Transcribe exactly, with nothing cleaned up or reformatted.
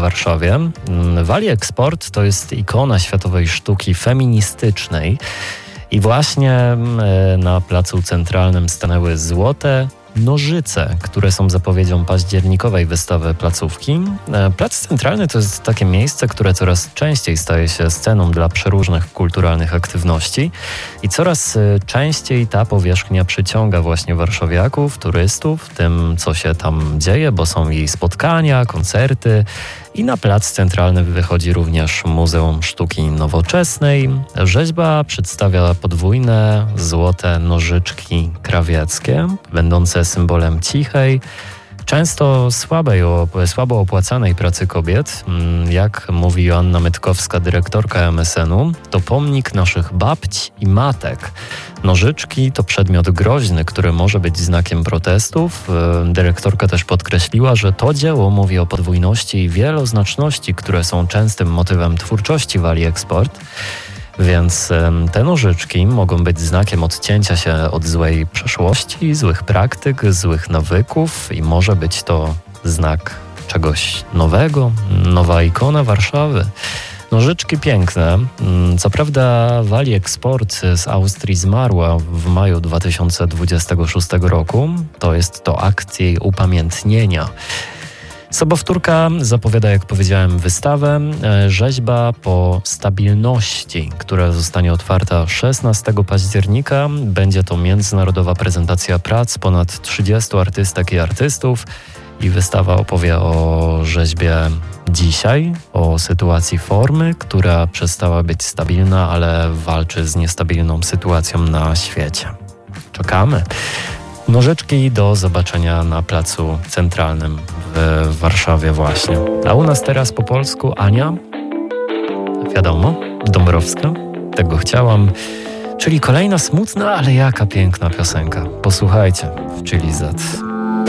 Warszawie. Wali Export to jest ikona światowej sztuki feministycznej i właśnie na Placu Centralnym stanęły złote nożyce, które są zapowiedzią październikowej wystawy placówki. Plac Centralny to jest takie miejsce, które coraz częściej staje się sceną dla przeróżnych kulturalnych aktywności i coraz częściej ta powierzchnia przyciąga właśnie warszawiaków, turystów, tym co się tam dzieje, bo są jej spotkania, koncerty i na Plac Centralny wychodzi również Muzeum Sztuki Nowoczesnej. Rzeźba przedstawia podwójne złote nożyczki krawieckie, będące symbolem cichej, często słabej, słabo opłacanej pracy kobiet. Jak mówi Joanna Mytkowska, dyrektorka M S N-u, to pomnik naszych babć i matek. Nożyczki to przedmiot groźny, który może być znakiem protestów. Dyrektorka też podkreśliła, że to dzieło mówi o podwójności i wieloznaczności, które są częstym motywem twórczości Wali Export. Więc te nożyczki mogą być znakiem odcięcia się od złej przeszłości, złych praktyk, złych nawyków i może być to znak czegoś nowego, nowa ikona Warszawy. Nożyczki piękne. Co prawda Wali Export z Austrii zmarła w maju dwa tysiące dwudziestego szóstego roku. To jest to akt jej upamiętnienia. Sobowtórka zapowiada, jak powiedziałem, wystawę. Rzeźba po stabilności, która zostanie otwarta szesnastego października. Będzie to międzynarodowa prezentacja prac ponad trzydziestu artystek i artystów i wystawa opowie o rzeźbie dzisiaj, o sytuacji formy, która przestała być stabilna, ale walczy z niestabilną sytuacją na świecie. Czekamy. Nożyczki do zobaczenia na Placu Centralnym w Warszawie właśnie. A u nas teraz po polsku Ania, wiadomo, Dąbrowska, tego chciałam, czyli kolejna smutna, ale jaka piękna piosenka. Posłuchajcie w Chili Z.